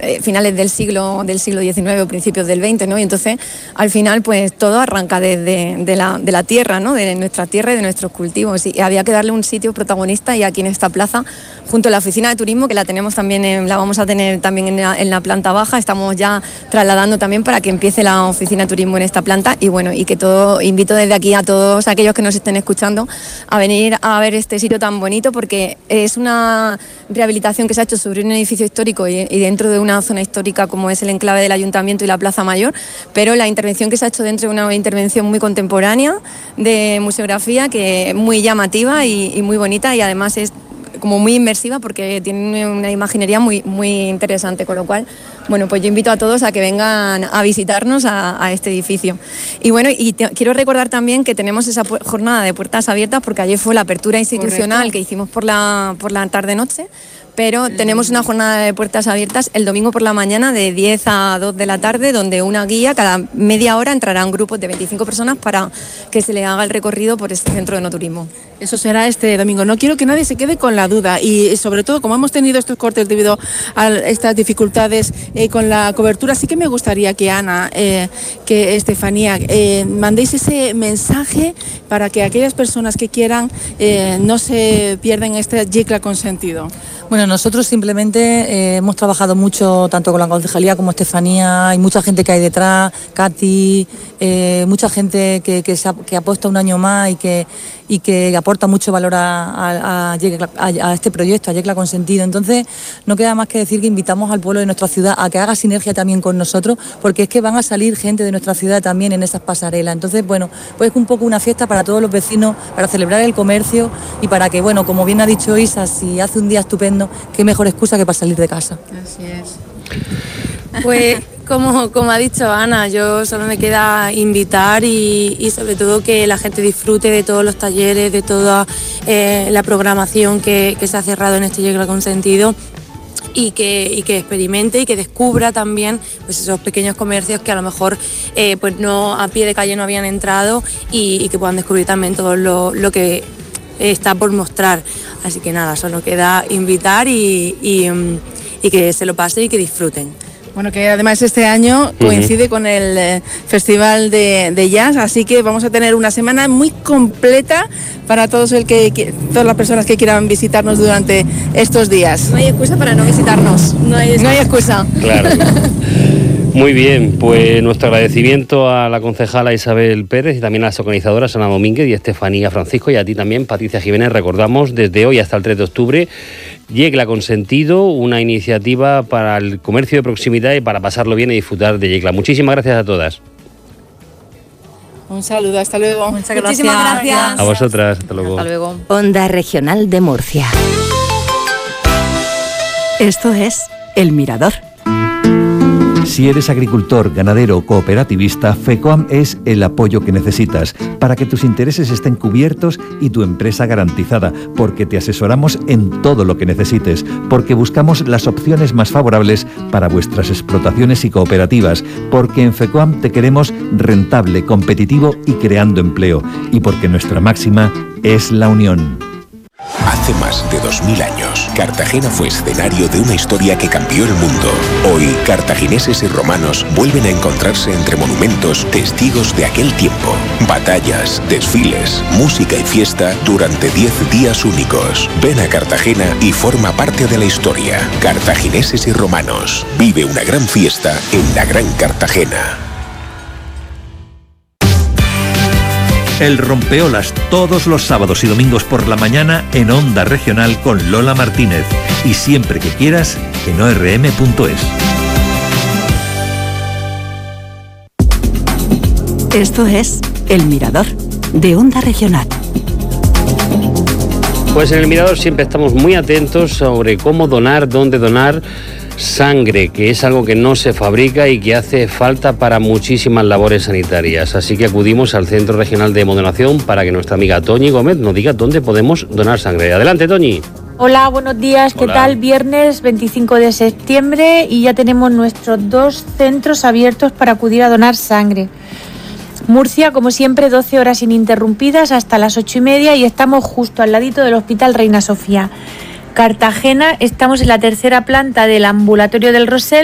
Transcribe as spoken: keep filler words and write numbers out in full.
eh, finales del siglo del siglo diecinueve o principios del veinte, ¿no? Y entonces, al final, pues todo arranca desde de la, de la tierra, ¿no? De nuestra tierra y de nuestros cultivos. Y había que darle un sitio protagonista, y aquí en esta plaza, junto a la oficina de turismo, que la tenemos también, en, la vamos a tener también en la, en la planta baja, estamos ya trasladando también para que empiece la oficina de turismo en esta planta. Y bueno, y que todo, invito desde aquí a todos aquellos que nos estén escuchando a venir a ver este sitio tan bonito, porque es una rehabilitación que se ha hecho sobre un edificio histórico y, y dentro de una zona histórica como es el enclave del Ayuntamiento y la Plaza Mayor, pero la intervención que se ha hecho dentro de una intervención muy contemporánea de museografía, que es muy llamativa y, y muy bonita, y además es como muy inmersiva porque tiene una imaginería muy, muy interesante, con lo cual, bueno, pues yo invito a todos a que vengan a visitarnos a, a este edificio. Y bueno, y te, quiero recordar también que tenemos esa pu- jornada de puertas abiertas, porque ayer fue la apertura institucional. Correcto. Que hicimos por la, por la tarde-noche, pero tenemos una jornada de puertas abiertas el domingo por la mañana de diez a dos de la tarde, donde una guía cada media hora entrará un grupo de veinticinco personas para que se le haga el recorrido por este centro de enoturismo. Eso será este domingo. No quiero que nadie se quede con la duda, y sobre todo, como hemos tenido estos cortes debido a estas dificultades eh, con la cobertura, sí que me gustaría que Ana, eh, que Estefanía, eh, mandéis ese mensaje para que aquellas personas que quieran eh, no se pierdan este Yecla Consentido. Bueno, nosotros simplemente eh, hemos trabajado mucho, tanto con la concejalía como Estefanía, hay mucha gente que hay detrás, Katy, eh, mucha gente que, que, se ha, que apuesta un año más y que, y que aporta mucho valor a, a, a, a, a este proyecto, a Yecla Consentido. Entonces, no queda más que decir que invitamos al pueblo de nuestra ciudad a que haga sinergia también con nosotros, porque es que van a salir gente de nuestra ciudad también en esas pasarelas. Entonces, bueno, pues es un poco una fiesta para todos los vecinos, para celebrar el comercio y para que, bueno, como bien ha dicho Isa, si hace un día estupendo, qué mejor excusa que para salir de casa. Así es. Pues como, como ha dicho Ana, yo solo me queda invitar y, y sobre todo que la gente disfrute de todos los talleres, de toda eh, la programación que, que se ha cerrado en este Yecla Consentido, y que, y que experimente y que descubra también pues esos pequeños comercios que a lo mejor eh, pues no a pie de calle no habían entrado, y, y que puedan descubrir también todo lo, lo que está por mostrar. Así que nada, solo queda invitar y, y, y que se lo pasen y que disfruten. Bueno, que además este año coincide uh-huh. con el eh, Festival de, de Jazz, así que vamos a tener una semana muy completa para todos el que, que todas las personas que quieran visitarnos durante estos días. No hay excusa para no visitarnos. No hay excusa. No hay excusa. Claro. Muy bien, pues nuestro agradecimiento a la concejala Isabel Pérez y también a las organizadoras Ana Domínguez y Estefanía Francisco, y a ti también, Patricia Jiménez. Recordamos desde hoy hasta el tres de octubre, Yecla Consentido, una iniciativa para el comercio de proximidad y para pasarlo bien y disfrutar de Yecla. Muchísimas gracias a todas. Un saludo, hasta luego. Muchas gracias. Muchísimas gracias. A vosotras, hasta luego. Hasta luego. Onda Regional de Murcia. Esto es El Mirador. Si eres agricultor, ganadero o cooperativista, FECOAM es el apoyo que necesitas para que tus intereses estén cubiertos y tu empresa garantizada, porque te asesoramos en todo lo que necesites, porque buscamos las opciones más favorables para vuestras explotaciones y cooperativas, porque en FECOAM te queremos rentable, competitivo y creando empleo, y porque nuestra máxima es la unión. Hace más de dos mil años, Cartagena fue escenario de una historia que cambió el mundo. Hoy, cartagineses y romanos vuelven a encontrarse entre monumentos, testigos de aquel tiempo. Batallas, desfiles, música y fiesta durante diez días únicos. Ven a Cartagena y forma parte de la historia. Cartagineses y romanos. Vive una gran fiesta en la Gran Cartagena. El Rompeolas, todos los sábados y domingos por la mañana en Onda Regional con Lola Martínez. Y siempre que quieras en o erre eme punto es. Esto es El Mirador, de Onda Regional. Pues en El Mirador siempre estamos muy atentos sobre cómo donar, dónde donar sangre, que es algo que no se fabrica y que hace falta para muchísimas labores sanitarias. Así que acudimos al Centro Regional de Hemodonación para que nuestra amiga Toñi Gómez nos diga dónde podemos donar sangre. Adelante, Toñi. Hola, buenos días. ¿Qué Hola. tal? Viernes veinticinco de septiembre y ya tenemos nuestros dos centros abiertos para acudir a donar sangre. Murcia, como siempre, doce horas ininterrumpidas hasta las ocho y media, y estamos justo al ladito del Hospital Reina Sofía. Cartagena, estamos en la tercera planta del ambulatorio del Rosell,